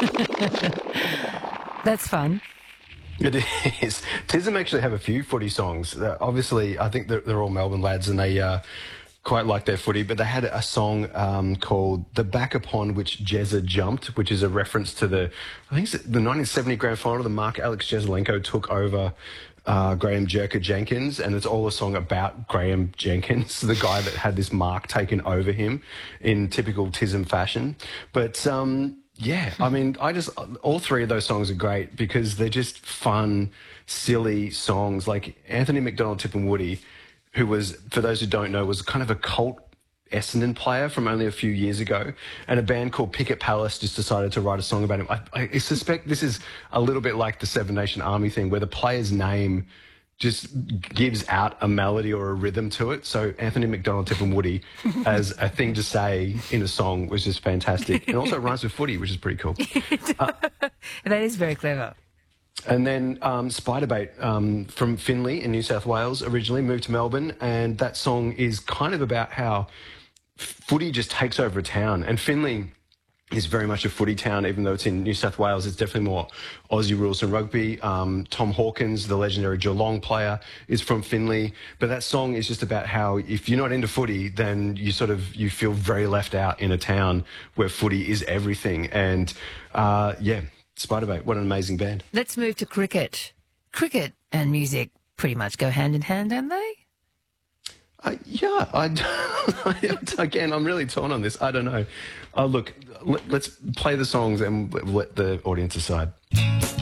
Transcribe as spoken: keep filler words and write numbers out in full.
That's fun. It is. Tism actually have a few footy songs. Uh, obviously, I think they're, they're all Melbourne lads and they uh, quite like their footy, but they had a song um, called The Back Upon Which Jezza Jumped, which is a reference to the, I think it's the nineteen seventy grand final, the Mark Alex Jesselenko took over uh, Graham Jerker Jenkins, and it's all a song about Graham Jenkins, the guy that had this mark taken over him in typical Tism fashion. But... Um, Yeah, I mean, I just, all three of those songs are great because they're just fun, silly songs. Like Anthony McDonald Tipungwuti, who was, for those who don't know, was kind of a cult Essendon player from only a few years ago. And a band called Picket Palace just decided to write a song about him. I, I suspect this is a little bit like the Seven Nation Army thing where the player's name just gives out a melody or a rhythm to it. So Anthony McDonald Tipungwuti as a thing to say in a song was just fantastic. And also it rhymes with footy, which is pretty cool. Uh, That is very clever. and then um, Spiderbait um, from Finley in New South Wales originally moved to Melbourne, and that song is kind of about how footy just takes over a town. And Finley is very much a footy town, even though it's in New South Wales. It's definitely more Aussie rules than rugby. Um, Tom Hawkins, the legendary Geelong player, is from Finley. But that song is just about how if you're not into footy, then you sort of, you feel very left out in a town where footy is everything. And uh, yeah, Spiderbait, what an amazing band. Let's move to cricket. Cricket and music pretty much go hand in hand, don't they? Uh, yeah, I, again, I'm really torn on this. I don't know. Uh, look, let, let's play the songs and let the audience decide.